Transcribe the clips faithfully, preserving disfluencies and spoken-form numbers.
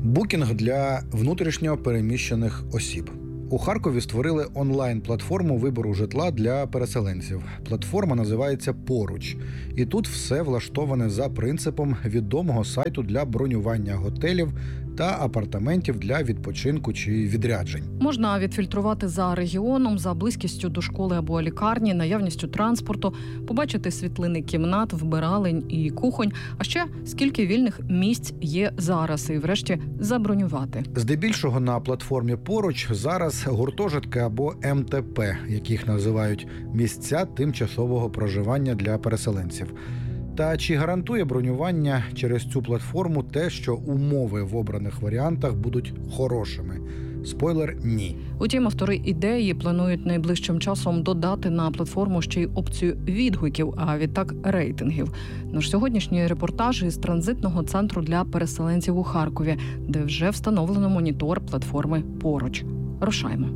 Букінг для внутрішньо переміщених осіб. У Харкові створили онлайн-платформу вибору житла для переселенців. Платформа називається «Поруч». І тут все влаштоване за принципом відомого сайту для бронювання готелів та апартаментів для відпочинку чи відряджень. Можна відфільтрувати за регіоном, за близькістю до школи або лікарні, наявністю транспорту, побачити світлини кімнат, вбиралень і кухонь, а ще скільки вільних місць є зараз і врешті забронювати. Здебільшого на платформі «Поруч» зараз гуртожитки або ем те пе, яких називають місця тимчасового проживання для переселенців. Та чи гарантує бронювання через цю платформу те, що умови в обраних варіантах будуть хорошими? Спойлер – ні. Утім, автори ідеї планують найближчим часом додати на платформу ще й опцію відгуків, а відтак рейтингів. Наш сьогоднішній репортаж із транзитного центру для переселенців у Харкові, де вже встановлено монітор платформи «Поруч». Рушаймо.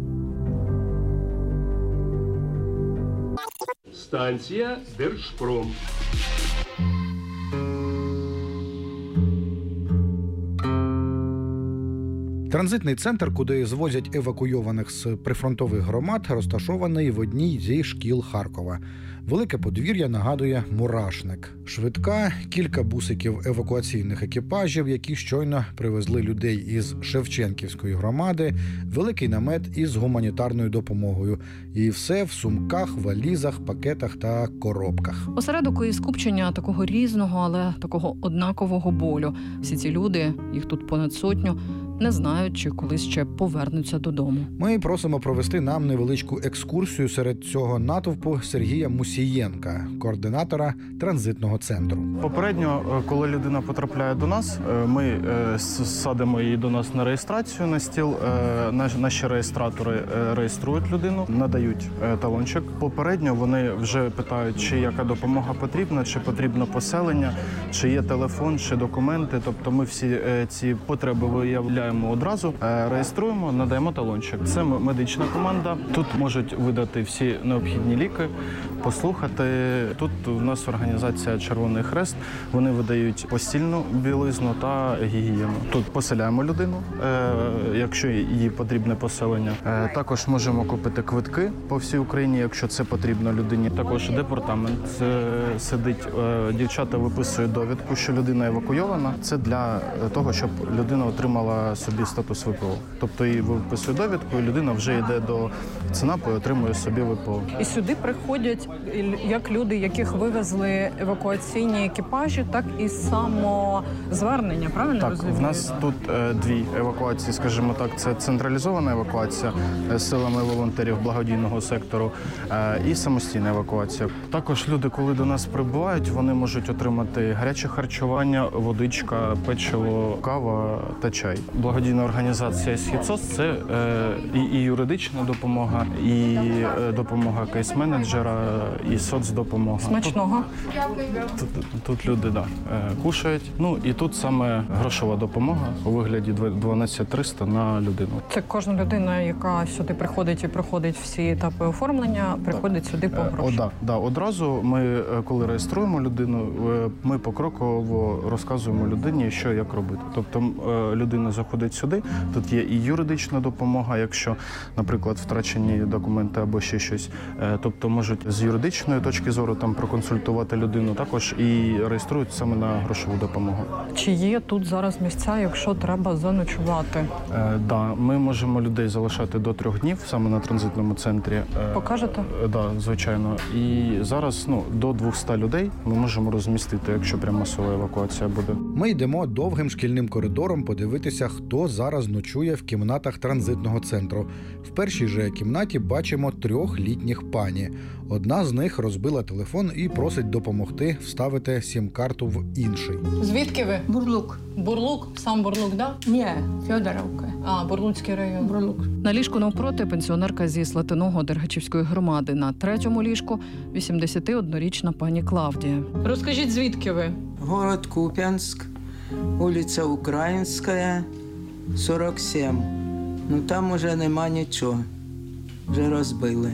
Станція Держпром. Транзитний центр, куди звозять евакуйованих з прифронтових громад, розташований в одній зі шкіл Харкова. Велике подвір'я нагадує мурашник. Швидка, кілька бусиків евакуаційних екіпажів, які щойно привезли людей із Шевченківської громади, великий намет із гуманітарною допомогою. І все в сумках, валізах, пакетах та коробках. Осередок і скупчення такого різного, але такого однакового болю. Всі ці люди, їх тут понад сотню, не знають, чи колись ще повернуться додому. Ми просимо провести нам невеличку екскурсію серед цього натовпу Сергія Мусієнка, координатора транзитного центру. Попередньо, коли людина потрапляє до нас, ми садимо її до нас на реєстрацію на стіл. Наші реєстратори реєструють людину, надають талончик. Попередньо вони вже питають, чи яка допомога потрібна, чи потрібно поселення, чи є телефон, чи документи. Тобто ми всі ці потреби виявляємо одразу, реєструємо, надаємо талончик. Це медична команда. Тут можуть видати всі необхідні ліки, послухати. Тут у нас організація «Червоний Хрест». Вони видають постільну білизну та гігієну. Тут поселяємо людину, якщо їй потрібне поселення. Також можемо купити квитки по всій Україні, якщо це потрібно людині. Також департамент сидить, дівчата виписують довідку, що людина евакуйована. Це для того, щоб людина отримала собі статус ВПО. Тобто їй виписує довідку, і людина вже йде до ЦНАПу і отримує собі ВПО. І сюди приходять як люди, яких вивезли евакуаційні екіпажі, так і самозвернення, правильно так, розумію? Так, в нас тут е, дві евакуації, скажімо так. Це централізована евакуація е, силами волонтерів благодійного сектору е, і самостійна евакуація. Також люди, коли до нас прибувають, вони можуть отримати гаряче харчування, водичка, печиво, кава та чай. Благодійна організація «Східсоц» – це е, і, і юридична допомога, і е, допомога кейс-менеджера, і соцдопомога. Смачного. Тут, тут, тут люди да, кушають. Ну і тут саме грошова допомога у вигляді дванадцять триста на людину. Це кожна людина, яка сюди приходить і проходить всі етапи оформлення, приходить так. сюди по гроші. О, да, да. Одразу ми, коли реєструємо людину, ми покроково розказуємо людині, що як робити. Тобто людина заходить сюди, тут є і юридична допомога, якщо, наприклад, втрачені документи або ще щось. Тобто можуть з юридичної точки зору там проконсультувати людину, також і реєструють саме на грошову допомогу. Чи є тут зараз місця, якщо треба заночувати? Е, да, ми можемо людей залишати до трьох днів саме на транзитному центрі. Е, Покажете? Е, да, звичайно. І зараз ну, до двохсот людей ми можемо розмістити, якщо прямо масова евакуація буде. Ми йдемо довгим шкільним коридором подивитися, хто зараз ночує в кімнатах транзитного центру. В першій же кімнаті бачимо трьох літніх пані. Одна з них розбила телефон і просить допомогти вставити сім-карту в інший. Звідки ви? Бурлук. Бурлук? Сам Бурлук, да? Ні, Федоровка. А, Бурлуцький район. Бурлук. На ліжку навпроти пенсіонерка зі Слатиного Дергачівської громади. На третьому ліжку вісімдесятиоднорічна пані Клавдія. Розкажіть, звідки ви? Город Куп'янськ, вулиця Українська, сорок сім. Ну там уже нема нічого. Вже розбили.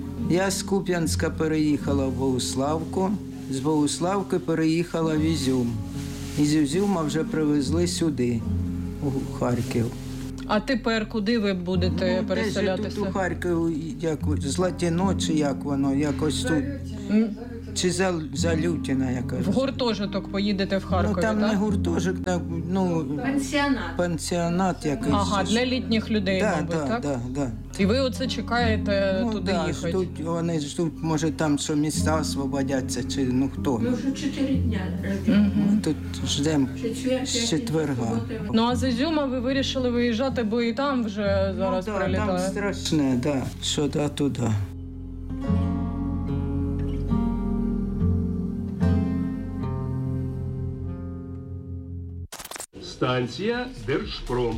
Я з Куп'янська переїхала в Богуславку, з Богуславки переїхала в Ізюм. Із Ізюма вже привезли сюди. у Харків. А тепер куди ви будете Ну, десь же тут у Харкові, як Златі ночі, як воно, якось тут. Чи за, Залютіна якась. В гуртожиток поїдете в Харкові, Ну там так? не гуртожик, так, ну Пансіонат. пансіонат якийсь. Ага, для літніх людей, да, мабуть, да, так? да, да. І ви оце чекаєте Ну, туди да, їхати? ждуть, вони ждуть, може там що місця освободяться, чи ну хто. Ми вже чотири дня. Ми тут ждемо Четвер, з четверга. Ну а з Ізюма ви вирішили виїжджати, бо і там вже зараз ну, да, прилітає. там страшне, да, що да, туди. Станція Держпром.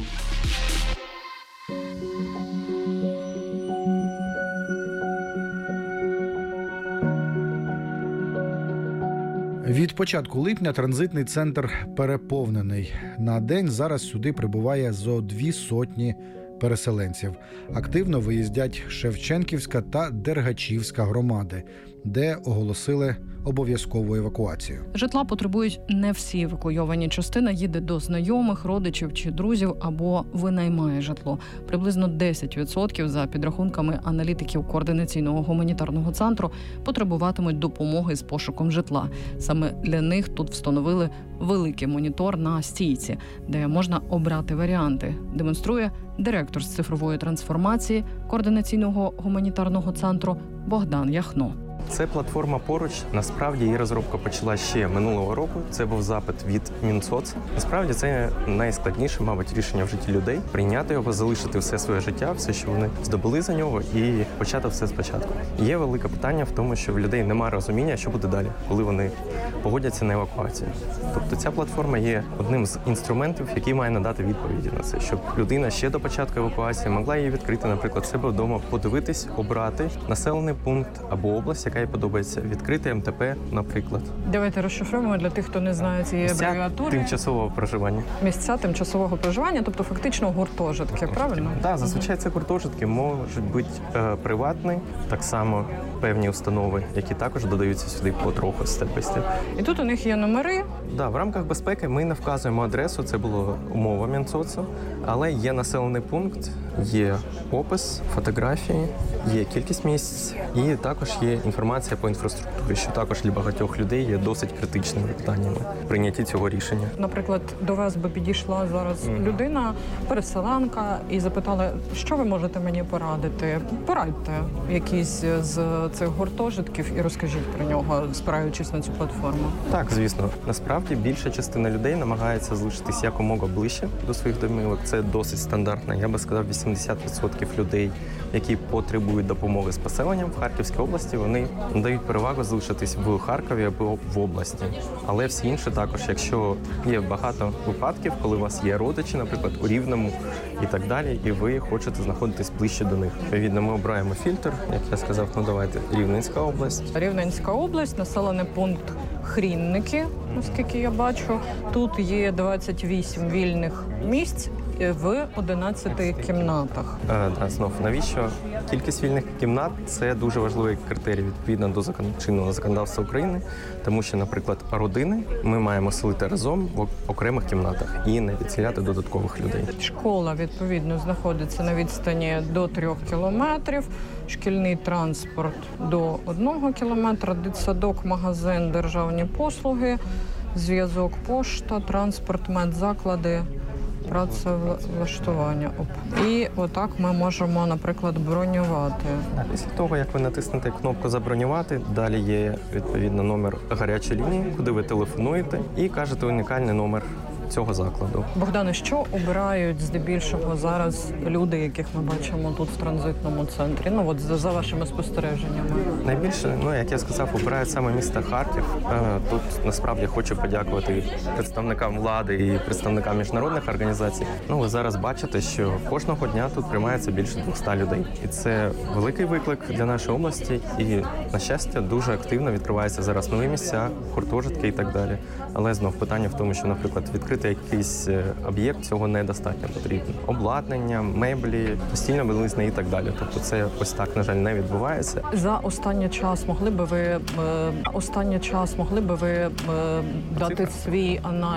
Від початку липня транзитний центр переповнений. На день зараз сюди прибуває зо дві сотні переселенців. Активно виїздять Шевченківська та Дергачівська громади, де оголосили обов'язкову евакуацію. Житла потребують не всі евакуйовані. Частина їде до знайомих, родичів чи друзів або винаймає житло. Приблизно десять відсотків, за підрахунками аналітиків Координаційного гуманітарного центру, потребуватимуть допомоги з пошуком житла. Саме для них тут встановили великий монітор на стійці, де можна обрати варіанти, демонструє директор з цифрової трансформації Координаційного гуманітарного центру Богдан Яхно. Це платформа поруч. Насправді її розробка почала ще минулого року. Це був запит від Мінсоц. Насправді це найскладніше, мабуть, рішення в житті людей. Прийняти його, залишити все своє життя, все, що вони здобули за нього, і почати все спочатку. Є велике питання в тому, що в людей немає розуміння, що буде далі, коли вони погодяться на евакуацію. Тобто ця платформа є одним з інструментів, який має надати відповіді на це, щоб людина ще до початку евакуації могла її відкрити, наприклад, себе вдома, подивитись, обрати населений пункт або область, яка їй подобається, відкрити ем те пе, наприклад. Давайте розшифруємо для тих, хто не знає цієї Місця абревіатури. тимчасового проживання. Місця тимчасового проживання, тобто фактично гуртожитки, правильно? Так, зазвичай це гуртожитки можуть бути е, приватні, так само певні установи, які також додаються сюди потроху, степ-бай-степ. І тут у них є номери. Да, в рамках безпеки ми не вказуємо адресу, це була умова Мінсоцу, але є населений пункт, є опис, фотографії, є кількість місць і також є інформація по інфраструктурі, що також для багатьох людей є досить критичними питаннями в прийнятті цього рішення. Наприклад, до вас би підійшла зараз mm. людина, переселенка, і запитала, що ви можете мені порадити? Порадьте якийсь з цих гуртожитків і розкажіть про нього, спираючись на цю платформу. Так, звісно. Насправді більша частина людей намагається залишитись якомога ближче до своїх домівок. Це досить стандартно. Я би сказав, вісімдесят відсотків людей, які потребують допомоги з поселенням в Харківській області, вони надають перевагу залишитись в Харкові або в області. Але всі інші також, якщо є багато випадків, коли у вас є родичі, наприклад, у Рівному і так далі, і ви хочете знаходитись ближче до них. Відповідно, ми обираємо фільтр, як я сказав, ну давайте Рівненська область. Рівненська область, населений пункт Хрінники, наскільки я бачу. Тут є двадцять вісім вільних місць в одинадцяти кімнатах. Е, да, знов, навіщо? Кількість вільних кімнат – це дуже важливий критерій відповідно до закон... чинного законодавства України, тому що, наприклад, родини ми маємо селити разом в окремих кімнатах і не відселяти додаткових людей. Школа, відповідно, знаходиться на відстані до трьох кілометрів, шкільний транспорт до одного кілометра, дитсадок, магазин, державні послуги, зв'язок, пошта, транспорт, медзаклади, працевлаштування. І отак ми можемо, наприклад, бронювати. Після того, як ви натиснете кнопку «Забронювати», далі є, відповідно, номер гарячої лінії, куди ви телефонуєте і кажете унікальний номер цього закладу. Богдане, що обирають здебільшого зараз люди, яких ми бачимо тут в транзитному центрі? Ну от за, за вашими спостереженнями. Найбільше, ну як я сказав, обирають саме місто Харків. Тут насправді хочу подякувати представникам влади і представникам міжнародних організацій. Ну ви зараз бачите, що кожного дня тут приймається більше двохсот людей. І це великий виклик для нашої області. І, на щастя, дуже активно відкриваються зараз нові місця, гуртожитки і так далі. Але знов питання в тому, що, наприклад, відкрити якийсь об'єкт, цього недостатньо потрібно. Обладнання, меблі, постільна білизна і так далі. Тобто це ось так, на жаль, не відбувається. За останній час могли би ви е, останній час могли би ви е, дати свій аналіз